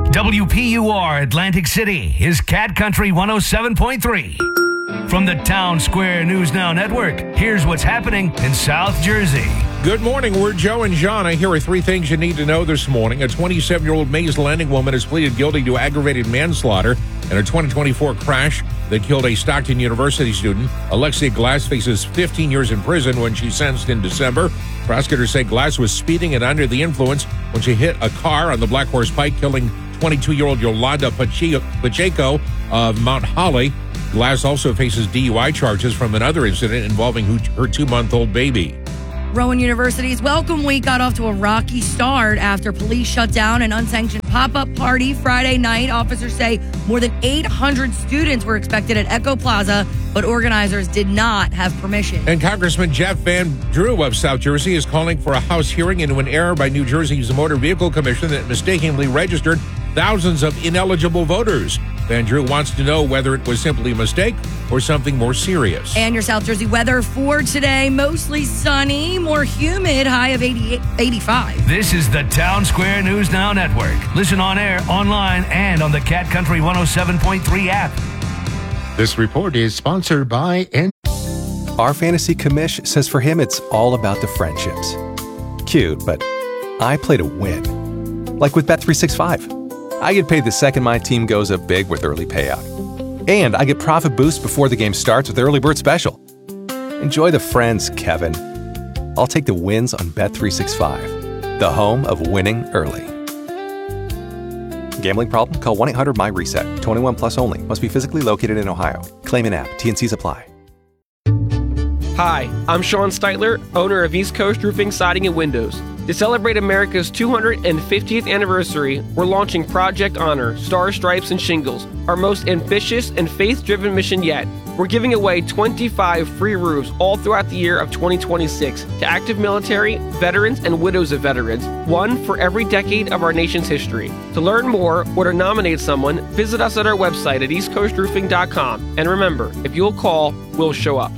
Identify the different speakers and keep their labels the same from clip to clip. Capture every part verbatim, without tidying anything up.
Speaker 1: W P U R Atlantic City is Cat Country one oh seven point three. From the Town Square News Now Network, here's what's happening in South Jersey.
Speaker 2: Good morning. We're Joe and Jonna. Here are three things you need to know this morning. A twenty-seven-year-old Mays Landing woman has pleaded guilty to aggravated manslaughter in a twenty twenty-four crash that killed a Stockton University student. Alexia Glass faces fifteen years in prison when she's sentenced in December. Prosecutors say Glass was speeding and under the influence when she hit a car on the Black Horse Pike, killing twenty-two-year-old Yolanda Pacheco of Mount Holly. Glass also faces D U I charges from another incident involving her two-month-old baby.
Speaker 3: Rowan University's Welcome Week got off to a rocky start after police shut down an unsanctioned pop-up party Friday night. Officers say more than eight hundred students were expected at Echo Plaza, but organizers did not have permission.
Speaker 2: And Congressman Jeff Van Drew of South Jersey is calling for a House hearing into an error by New Jersey's Motor Vehicle Commission that mistakenly registered thousands of ineligible voters. Van Drew wants to know whether it was simply a mistake or something more serious.
Speaker 3: And your South Jersey weather for today, mostly sunny, more humid, high of eighty-eight, eighty-five.
Speaker 1: This is the Town Square News Now Network. Listen on air, online, and on the Cat Country one oh seven point three app.
Speaker 4: This report is sponsored by N-
Speaker 5: Our fantasy commish says for him it's all about the friendships. Cute, but I play to win. Like with Bet three sixty-five. I get paid the second my team goes up big with early payout. And I get profit boost before the game starts with Early Bird Special. Enjoy the friends, Kevin. I'll take the wins on Bet three sixty-five, the home of winning early. Gambling problem? Call one eight hundred M Y reset. twenty-one plus only. Must be physically located in Ohio. Claim in app. T and Cs apply.
Speaker 6: Hi, I'm Sean Steitler, owner of East Coast Roofing, Siding, and Windows. To celebrate America's two hundred fiftieth anniversary, we're launching Project Honor, Star Stripes, and Shingles, our most ambitious and faith-driven mission yet. We're giving away twenty-five free roofs all throughout the year of twenty twenty-six to active military, veterans, and widows of veterans, one for every decade of our nation's history. To learn more or to nominate someone, visit us at our website at east coast roofing dot com. And remember, if you'll call, we'll show up.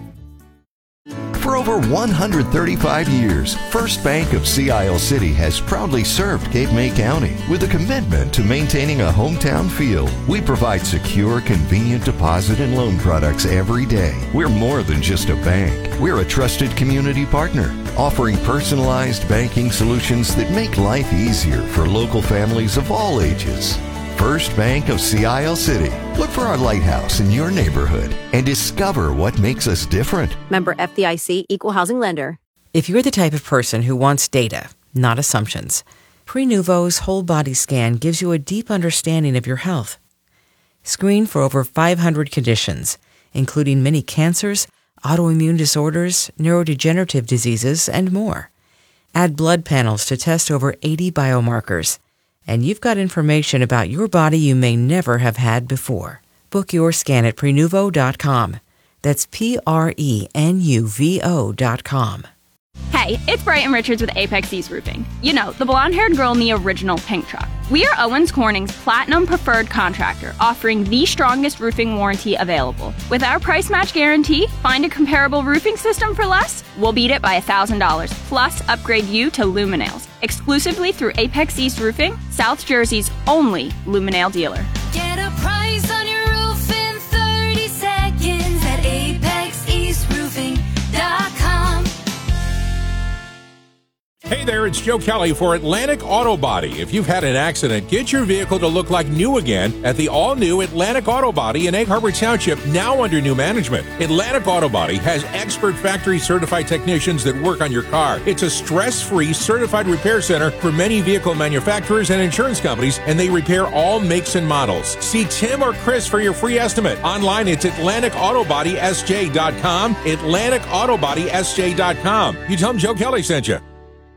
Speaker 7: For over one hundred thirty-five years, First Bank of Sea Isle City has proudly served Cape May County with a commitment to maintaining a hometown feel. We provide secure, convenient deposit and loan products every day. We're more than just a bank. We're a trusted community partner, offering personalized banking solutions that make life easier for local families of all ages. First Bank of Sea Isle City. Look for our lighthouse in your neighborhood and discover what makes us different.
Speaker 8: Member F D I C, Equal Housing Lender.
Speaker 9: If you're the type of person who wants data, not assumptions, Prenuvo's whole body scan gives you a deep understanding of your health. Screen for over five hundred conditions, including many cancers, autoimmune disorders, neurodegenerative diseases, and more. Add blood panels to test over eighty biomarkers. And you've got information about your body you may never have had before. Book your scan at prenuvo dot com. That's P R E N U V O dot com.
Speaker 10: Hey, it's Brighton Richards with Apex East Roofing. You know, the blonde-haired girl in the original pink truck. We are Owens Corning's Platinum Preferred Contractor, offering the strongest roofing warranty available. With our price match guarantee, find a comparable roofing system for less, we'll beat it by one thousand dollars, plus upgrade you to Luminails, exclusively through Apex East Roofing, South Jersey's only Luminail dealer.
Speaker 11: Get a price on your roof in thirty seconds at apex east roofing dot com.
Speaker 2: Hey there, it's Joe Kelly for Atlantic Auto Body. If you've had an accident, get your vehicle to look like new again at the all-new Atlantic Auto Body in Egg Harbor Township, now under new management. Atlantic Auto Body has expert factory-certified technicians that work on your car. It's a stress-free certified repair center for many vehicle manufacturers and insurance companies, and they repair all makes and models. See Tim or Chris for your free estimate. Online, it's atlantic auto body s j dot com, atlantic auto body s j dot com. You tell them Joe Kelly sent you.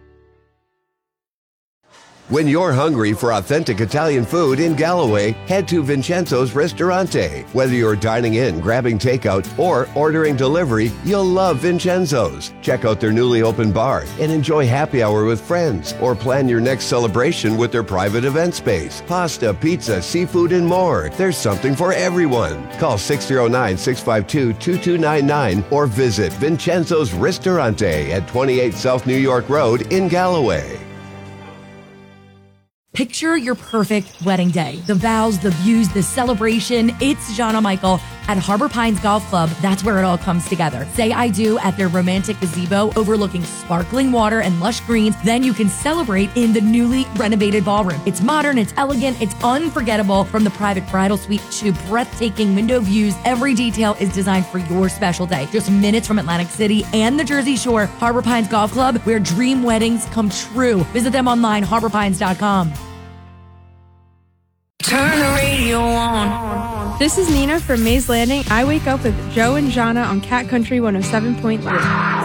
Speaker 12: When you're hungry for authentic Italian food in Galloway, head to Vincenzo's Ristorante. Whether you're dining in, grabbing takeout, or ordering delivery, you'll love Vincenzo's. Check out their newly opened bar and enjoy happy hour with friends, or plan your next celebration with their private event space. Pasta, pizza, seafood, and more. There's something for everyone. Call six oh nine, six five two, two two nine nine or visit Vincenzo's Ristorante at twenty-eight South New York Road in Galloway.
Speaker 3: Picture your perfect wedding day. The vows, the views, the celebration. It's Jana Michael at Harbor Pines Golf Club. That's where it all comes together. Say I do at their romantic gazebo overlooking sparkling water and lush greens. Then you can celebrate in the newly renovated ballroom. It's modern, it's elegant, it's unforgettable. From the private bridal suite to breathtaking window views, every detail is designed for your special day. Just minutes from Atlantic City and the Jersey Shore, Harbor Pines Golf Club, where dream weddings come true. Visit them online, harbor pines dot com.
Speaker 13: Turn the radio on. This is Nina from Mays Landing. I wake up with Joe and Jana on Cat Country one oh seven point three.